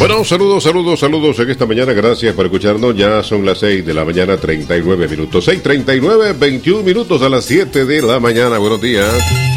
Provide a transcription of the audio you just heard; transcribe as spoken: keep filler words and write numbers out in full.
Bueno, saludos, saludos, saludos en esta mañana. Gracias por escucharnos. Ya son las seis de la mañana, treinta y nueve minutos. seis treinta y nueve, veintiún minutos a las siete de la mañana. Buenos días.